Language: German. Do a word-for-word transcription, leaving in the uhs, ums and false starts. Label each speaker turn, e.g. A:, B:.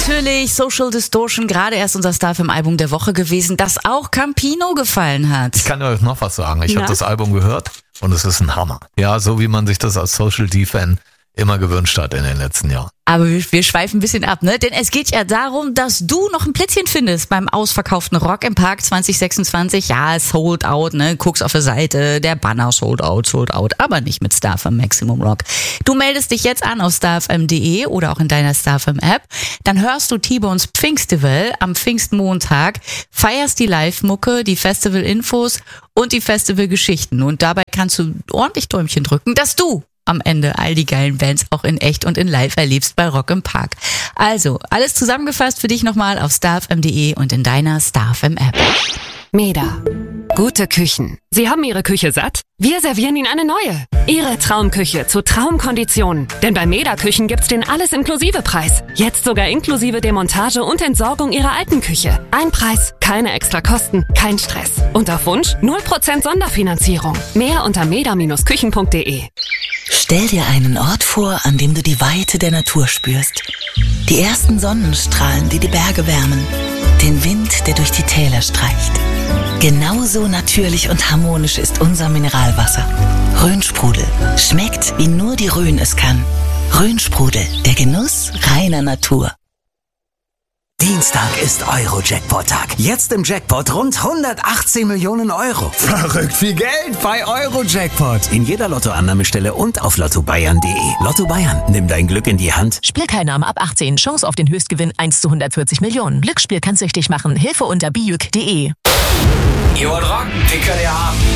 A: natürlich Social Distortion, gerade erst unser Star im Album der Woche gewesen, das auch Campino gefallen hat.
B: Ich kann euch noch was sagen. Ich
A: Ja.
B: habe das Album gehört und es ist ein Hammer. Ja, so wie man sich das als Social D-Fan immer gewünscht hat in den letzten Jahren.
A: Aber wir, wir schweifen ein bisschen ab, ne? Denn es geht ja darum, dass du noch ein Plätzchen findest beim ausverkauften Rock im Park zwanzig sechsundzwanzig. Ja, sold out, ne? Guckst auf der Seite, der Banner sold out, sold out, aber nicht mit StarFM Maximum Rock. Du meldest dich jetzt an auf starfm punkt de oder auch in deiner StarFM App. Dann hörst du T-Bones Pfingstival am Pfingstmontag, feierst die Live-Mucke, die Festival-Infos und die Festival-Geschichten. Und dabei kannst du ordentlich Däumchen drücken, dass du am Ende all die geilen Bands auch in echt und in live erlebst bei Rock im Park. Also, alles zusammengefasst für dich nochmal auf starfm punkt de und in deiner StarFM App.
C: Meda. Gute Küchen. Sie haben Ihre Küche satt? Wir servieren Ihnen eine neue. Ihre Traumküche zu Traumkonditionen. Denn bei Meda Küchen gibt's den Alles-Inklusive-Preis. Jetzt sogar inklusive Demontage und Entsorgung Ihrer alten Küche. Ein Preis, keine extra Kosten, kein Stress. Und auf Wunsch null Prozent Sonderfinanzierung. Mehr unter meda Bindestrich küchen punkt de.
D: Stell dir einen Ort vor, an dem du die Weite der Natur spürst. Die ersten Sonnenstrahlen, die die Berge wärmen. Den Wind, der durch die Täler streicht. Genauso natürlich und harmonisch ist unser Mineralwasser. Rhönsprudel. Schmeckt, wie nur die Rhön es kann. Rhönsprudel, der Genuss reiner Natur.
E: Dienstag ist Euro-Jackpot-Tag. Jetzt im Jackpot rund hundertachtzehn Millionen Euro. Verrückt viel Geld bei Euro-Jackpot. In jeder Lottoannahmestelle und auf lotto bayern punkt de. Lotto Bayern, nimm dein Glück in die Hand.
F: Spielteilnahme ab achtzehn. Chance auf den Höchstgewinn eins zu hundertvierzig Millionen. Glücksspiel kann süchtig machen. Hilfe unter bijuk punkt de.
G: Ihr wollt rocken? Den könnt ihr haben.